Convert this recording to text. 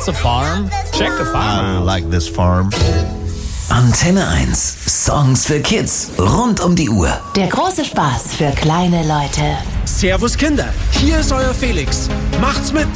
That's a farm. Check the I farm. like this farm. Antenne 1. Songs für Kids. Rund um die Uhr. Der große Spaß für kleine Leute. Servus Kinder, hier ist euer Felix. Macht's mit!